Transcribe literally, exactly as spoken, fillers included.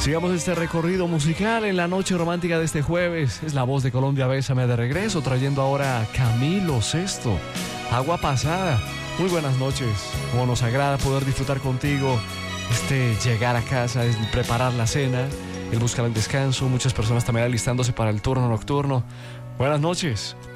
Sigamos este recorrido musical en la noche romántica de este jueves. Es la voz de Colombia Bésame de regreso, trayendo ahora a Camilo Sesto, Agua Pasada. Muy buenas noches. Como nos agrada poder disfrutar contigo este llegar a casa, es preparar la cena, el buscar el descanso. Muchas personas también alistándose para el turno nocturno. Buenas noches.